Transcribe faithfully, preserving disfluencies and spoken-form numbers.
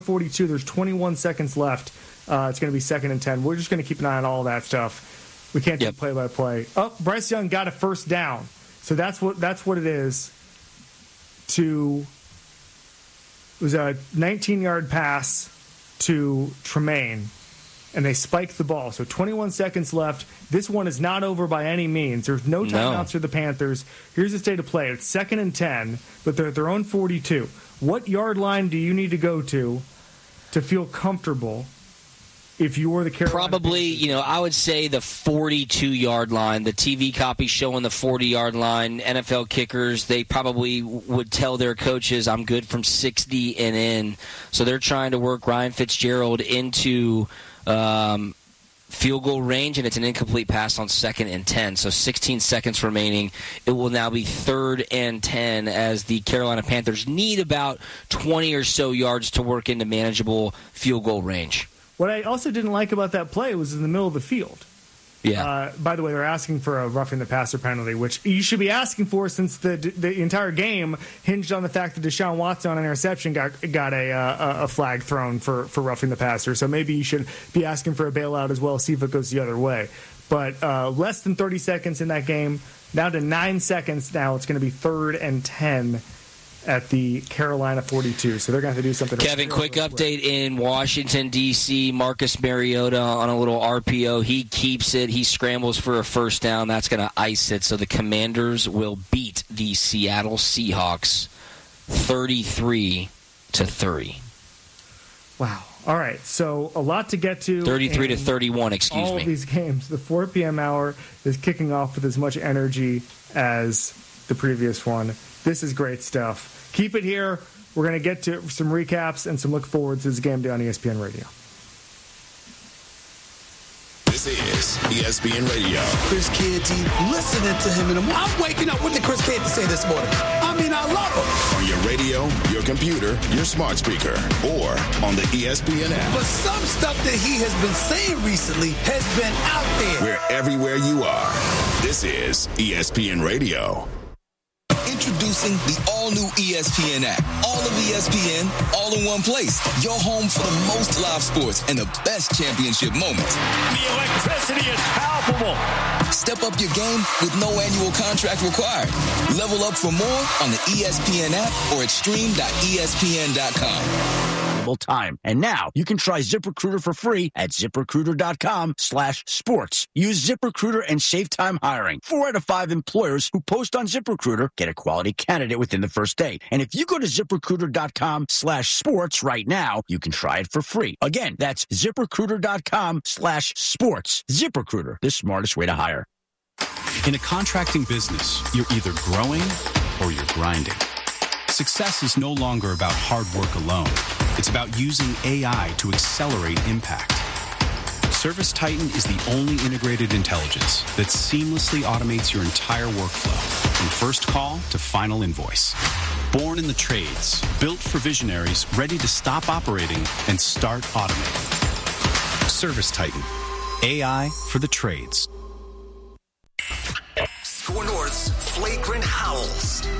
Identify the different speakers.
Speaker 1: forty-two. There's twenty-one seconds left. Uh, it's going to be second and ten. We're just going to keep an eye on all of that stuff. We can't do
Speaker 2: Yep.
Speaker 1: play-by-play. Oh, Bryce Young got a first down. So that's what that's what it is. To it was a nineteen-yard pass to Tremaine, and they spiked the ball. So twenty-one seconds left. This one is not over by any means. There's no timeouts
Speaker 2: No.
Speaker 1: for the Panthers. Here's the state of play. It's second and ten, but they're at their own forty-two. What yard line do you need to go to to feel comfortable if you were the Carolina
Speaker 2: Probably,
Speaker 1: Panthers?
Speaker 2: you know, I would say the forty-two-yard line. The T V copy showing the forty-yard line. N F L kickers, they probably would tell their coaches, I'm good from sixty and in. So they're trying to work Ryan Fitzgerald into um, field goal range, and it's an incomplete pass on second and ten. So sixteen seconds remaining. It will now be third and ten as the Carolina Panthers need about twenty or so yards to work into manageable field goal range.
Speaker 1: What I also didn't like about that play was in the middle of the field.
Speaker 2: Yeah.
Speaker 1: Uh, by the way, they're asking for a roughing the passer penalty, which you should be asking for since the the entire game hinged on the fact that Deshaun Watson on an interception got got a uh, a flag thrown for, for roughing the passer. So maybe you should be asking for a bailout as well, see if it goes the other way. But uh, less than thirty seconds in that game, down to nine seconds now. It's going to be third and ten at the Carolina forty-two. So they're going to have to do something.
Speaker 2: Kevin, quick update in Washington, D C Marcus Mariota on a little R P O. He keeps it. He scrambles for a first down. That's going to ice it. So the Commanders will beat the Seattle Seahawks thirty-three to thirty.
Speaker 1: Wow. All right. So a lot to get to.
Speaker 2: thirty-three to
Speaker 1: and
Speaker 2: thirty-one, excuse
Speaker 1: all
Speaker 2: me.
Speaker 1: of these games. The four p.m. hour is kicking off with as much energy as the previous one. This is great stuff. Keep it here. We're going to get to some recaps and some look forwards to this game day on E S P N Radio.
Speaker 3: This is E S P N Radio.
Speaker 4: Chris Canty, listening to him in the morning. I'm waking up. What did Chris Canty say this morning? I mean, I love him.
Speaker 3: On your radio, your computer, your smart speaker, or on the E S P N app.
Speaker 4: But some stuff that he has been saying recently has been out there.
Speaker 3: We're everywhere you are. This is E S P N Radio.
Speaker 5: Introducing the all-new E S P N app. All of E S P N, all in one place. Your home for the most live sports and the best championship moments.
Speaker 6: The electricity is palpable.
Speaker 5: Step up your game with no annual contract required. Level up for more on the E S P N app or at stream dot E S P N dot com.
Speaker 7: Time. And now you can try ZipRecruiter for free at ZipRecruiter.com slash sports. Use ZipRecruiter and save time hiring. Four out of five employers who post on ZipRecruiter get a quality candidate within the first day. And if you go to ZipRecruiter.com slash sports right now, you can try it for free. Again, that's ZipRecruiter.com slash sports. ZipRecruiter, the smartest way to hire.
Speaker 8: In a contracting business, you're either growing or you're grinding. Success is no longer about hard work alone. It's about using A I to accelerate impact. ServiceTitan is the only integrated intelligence that seamlessly automates your entire workflow, from first call to final invoice. Born in the trades, built for visionaries ready to stop operating and start automating. ServiceTitan, A I for the trades.
Speaker 9: Score North's flagrant howls.